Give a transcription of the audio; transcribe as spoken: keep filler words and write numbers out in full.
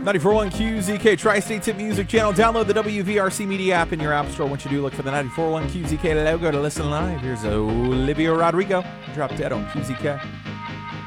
ninety-four point one Q Z K, Tri-State Tip Music Channel. Download the W V R C Media app in your app store. Once you do, look for the ninety-four point one Q Z K logo to listen live. Here's Olivia Rodrigo. Drop dead on Q Z K.